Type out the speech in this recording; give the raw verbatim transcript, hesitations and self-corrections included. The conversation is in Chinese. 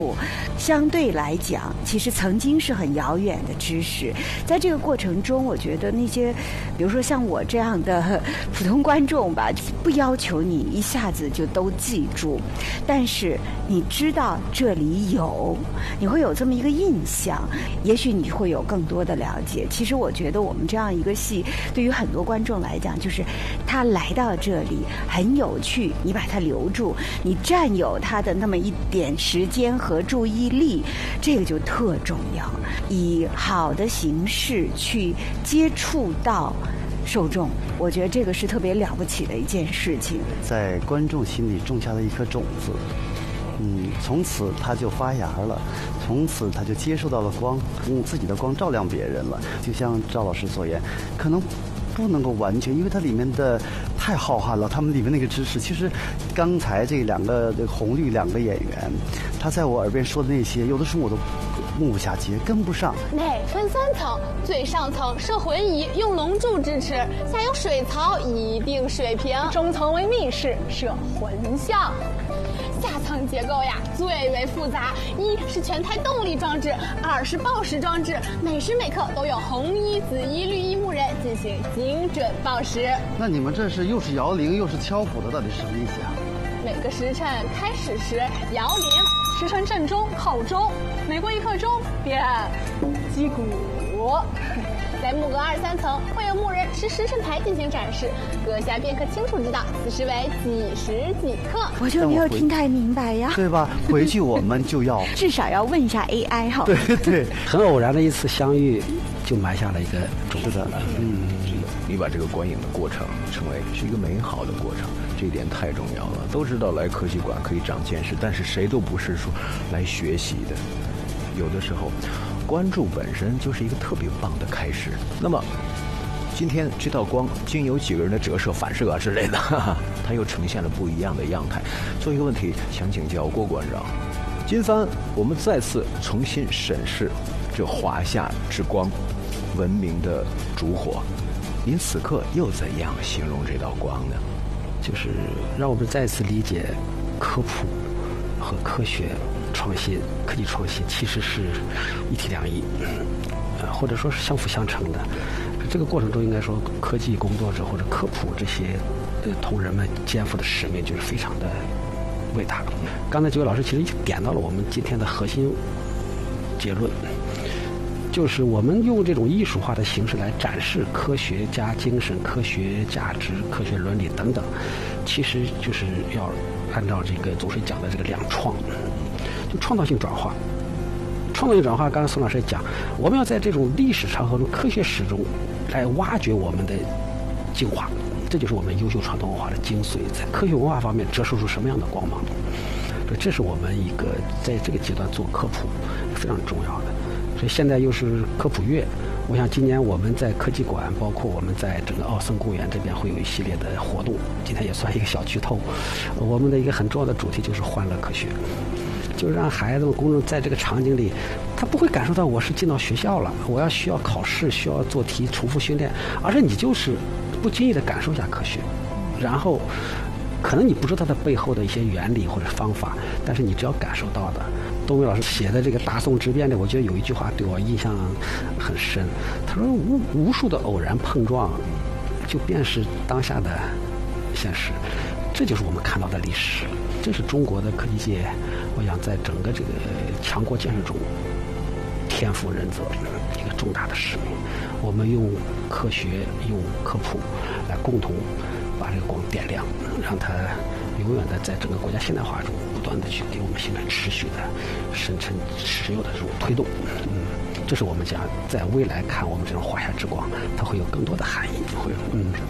相对来讲其实曾经是很遥远的知识。在这个过程中，我觉得那些比如说像我这样的普通观众吧，不要求你一下子就都记住，但是你知道这里有，你会有这么一个印象，也许你会有更多的了解。其实我觉得我们这样一个戏对于很多观众来讲，就是他来到这里很有趣，你把他留住，你占有他的那么一点时间和注意力，这个就特重要。以好的形式去接触到受众，我觉得这个是特别了不起的一件事情。 在观众心里种下了一颗种子，嗯，从此它就发芽了，从此它就接受到了光，用自己的光照亮别人了。就像赵老师所言，可能不能够完全，因为它里面的太浩瀚了，他们里面那个知识，其实刚才这两个这个红绿两个演员，他在我耳边说的那些，有的时候我都目不暇接，跟不上。 内分三层，最上层设浑仪，用龙柱支持；下有水槽，以定水平； 中层为密室，设魂像。 下层结构呀最为复杂，一是全台动力装置，二是报时装置，每时每刻都有红衣、紫衣、绿衣牧人进行精准报时。 那你们这是又是摇铃又是敲鼓的，到底是什么意思啊？ 每个时辰开始时摇铃， 时辰正中靠钟，每过一刻钟便击鼓。 在幕阁二三层会有牧人持时辰牌进行展示，阁下便可清楚知道此时为几时几刻。 我就没有听太明白呀， 对吧？回去我们就要至少要问一下 A I 哈。 对对， 很偶然的一次相遇，就埋下了一个种子的。 嗯，你把这个观影的过程称为是一个美好的过程，这一点太重要了。都知道来科技馆可以长见识，但是谁都不是说来学习的。有的时候关注本身就是一个特别棒的开始。那么今天这道光经由几个人的折射反射啊之类的，哈哈，它又呈现了不一样的样态。做一个问题想请教郭馆长，今番我们再次重新审视这华夏之光文明的烛火，您此刻又怎样形容这道光呢？ 就是让我们再次理解科普和科学创新、科技创新其实是一体两翼，呃，或者说是相辅相成的。这个过程中，应该说科技工作者或者科普这些呃同仁们肩负的使命就是非常的伟大。刚才几位老师其实已经点到了我们今天的核心结论，就是我们用这种艺术化的形式来展示科学家精神、科学价值、科学伦理等等，其实就是要按照这个总是讲的这个两创，就创造性转化。创造性转化，刚才宋老师也讲，我们要在这种历史长河中、科学史中来挖掘我们的精华，这就是我们优秀传统文化的精髓，在科学文化方面折射出什么样的光芒。这是我们一个在这个阶段做科普非常重要的。所以现在又是科普月，我想今年我们在科技馆，包括我们在整个奥森公园这边会有一系列的活动。今天也算一个小剧透，我们的一个很重要的主题就是欢乐科学，就是让孩子们、公众在这个场景里，他不会感受到我是进到学校了，我要需要考试、需要做题、重复训练，而是你就是不经意的感受一下科学，然后可能你不知道它背后的一些原理或者方法，但是你只要感受到的。东伟老师写的这个《大宋之变》里，我觉得有一句话对我印象很深。他说无无数的偶然碰撞，就便是当下的现实。这就是我们看到的历史，这是中国的科技界，我想在整个这个强国建设中天赋人责一个重大的使命。我们用科学、用科普来共同把这个光点亮，让它永远的在整个国家现代化中不断的去给我们形成持续的深沉持有的这种推动。嗯，这是我们讲在未来看我们这种华夏之光，它会有更多的含义。会，嗯。